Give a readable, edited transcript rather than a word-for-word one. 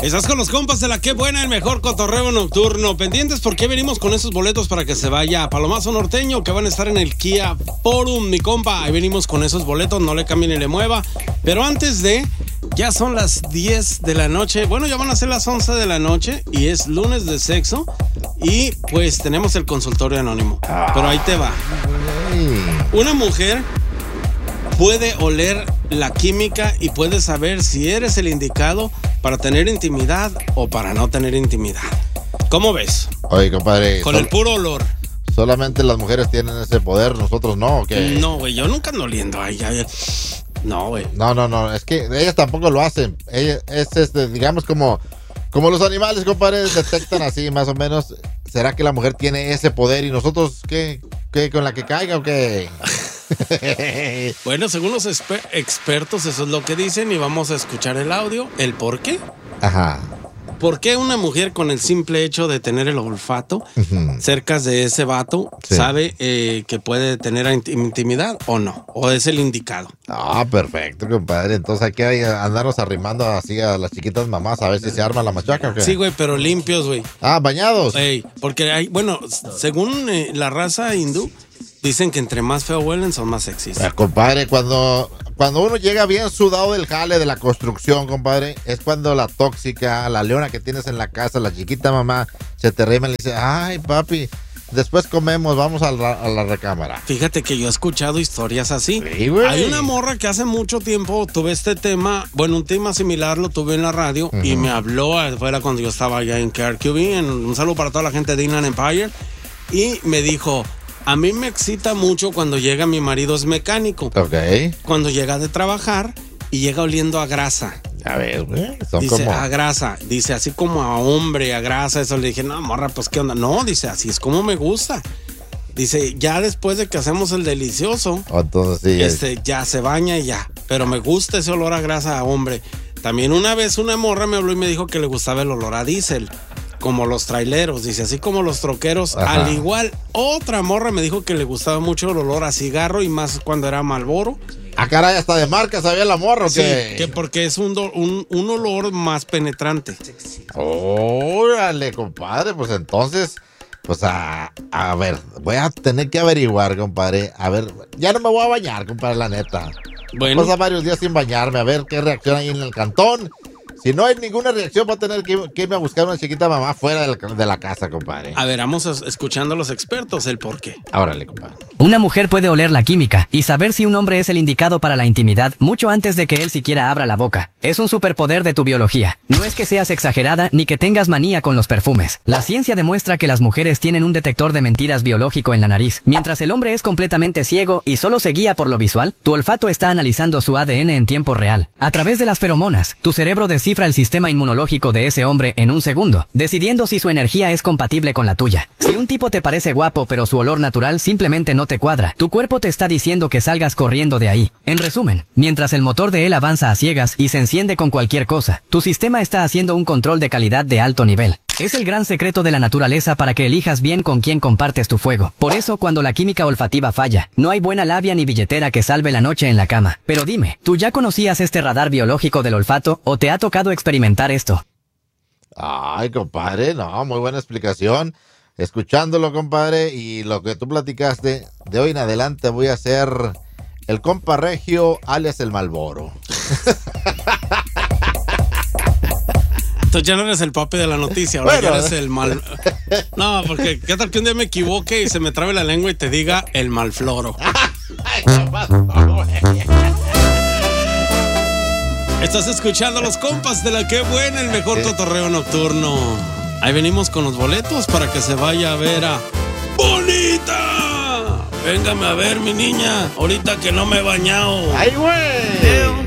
Estás con los compas de la Qué Buena, el mejor cotorreo nocturno. Pendientes porque venimos con esos boletos para que se vaya a Palomazo Norteño, que van a estar en el Kia Forum, mi compa. Ahí venimos con esos boletos, no le cambie ni le mueva. Pero antes de, ya son las 10 de la noche. Bueno, ya van a ser las 11 de la noche y es lunes de sexo. Y pues tenemos el consultorio anónimo. Pero ahí te va. Una mujer puede oler la química y puede saber si eres el indicado para tener intimidad o para no tener intimidad. ¿Cómo ves? Oye, compadre. Con el puro olor. ¿Solamente las mujeres tienen ese poder, nosotros no? ¿O qué? No, güey, yo nunca ando oliendo. Ay. No, güey. No, es que ellas tampoco lo hacen. Ellas, digamos, como los animales, compadre, detectan así, más o menos. ¿Será que la mujer tiene ese poder y nosotros qué con la que caiga o qué? Bueno, según los expertos, eso es lo que dicen y vamos a escuchar el audio. ¿El por qué? Ajá. ¿Por qué una mujer con el simple hecho de tener el olfato cerca de ese vato sabe que puede tener intimidad o no? ¿O es el indicado? Ah, perfecto, compadre. Entonces hay que andarnos arrimando así a las chiquitas mamás a ver si se arma la machaca, ¿o qué? Sí, güey, pero limpios, güey. Ah, bañados. Ey, porque hay, bueno, según la raza hindú, dicen que entre más feo huelen son más sexys. Compadre, cuando uno llega bien sudado del jale de la construcción, compadre, es cuando la tóxica, la leona que tienes en la casa, la chiquita mamá, se te rima y le dice, ay, papi, después comemos, vamos a la recámara. Fíjate que yo he escuchado historias así. Sí, güey. Hay una morra que hace mucho tiempo tuve este tema, bueno, un tema similar lo tuve en la radio y me habló, fuera cuando yo estaba allá en KRQB, un saludo para toda la gente de Inland Empire, y me dijo, a mí me excita mucho cuando llega mi marido, es mecánico. Ok. Cuando llega de trabajar y llega oliendo a grasa. A ver, güey. Dice, a grasa. Dice, así como a hombre, a grasa. Eso le dije, no, morra, pues, ¿qué onda? No, dice, así es como me gusta. Dice, ya después de que hacemos el delicioso, entonces sí, ya se baña y ya. Pero me gusta ese olor a grasa a hombre. También una vez una morra me habló y me dijo que le gustaba el olor a diésel. Como los traileros, dice, así como los troqueros. Ajá. Al igual, otra morra me dijo que le gustaba mucho el olor a cigarro y más cuando era Marlboro. Ah, caray, hasta de marca sabía la morra, ¿o qué? Sí, que porque es un olor más penetrante. Órale, compadre, pues entonces, pues a ver, voy a tener que averiguar, compadre. A ver, ya no me voy a bañar, compadre, la neta. Bueno. Pasa varios días sin bañarme, a ver qué reacción hay en el cantón. Si no hay ninguna reacción, voy a tener que irme a buscar una chiquita mamá fuera de la casa, compadre. A ver, vamos escuchando a los expertos el por qué. Órale, compadre. Una mujer puede oler la química y saber si un hombre es el indicado para la intimidad mucho antes de que él siquiera abra la boca. Es un superpoder de tu biología. No es que seas exagerada ni que tengas manía con los perfumes. La ciencia demuestra que las mujeres tienen un detector de mentiras biológico en la nariz. Mientras el hombre es completamente ciego y solo se guía por lo visual, tu olfato está analizando su ADN en tiempo real. A través de las feromonas, tu cerebro descifra el sistema inmunológico de ese hombre en un segundo, decidiendo si su energía es compatible con la tuya. Si un tipo te parece guapo pero su olor natural simplemente no te cuadra, tu cuerpo te está diciendo que salgas corriendo de ahí. En resumen, mientras el motor de él avanza a ciegas y se enciende con cualquier cosa, tu sistema está haciendo un control de calidad de alto nivel. Es el gran secreto de la naturaleza para que elijas bien con quién compartes tu fuego. Por eso, cuando la química olfativa falla, no hay buena labia ni billetera que salve la noche en la cama. Pero dime, ¿tú ya conocías este radar biológico del olfato o te ha tocado experimentar esto? Ay, compadre, no, muy buena explicación. Escuchándolo, compadre, y lo que tú platicaste, de hoy en adelante voy a ser el compa regio, alias el Marlboro. Entonces ya no eres el papi de la noticia, ahora bueno, ya eres el mal... No, porque qué tal que un día me equivoque y se me trabe la lengua y te diga el malfloro. Ay, ¿qué pasó, güey? Estás escuchando a los compas de la Qué Buena, el mejor cotorreo nocturno. Ahí venimos con los boletos para que se vaya a ver a Bonita. Véngame a ver, mi niña, ahorita que no me he bañado. ¡Ay, güey!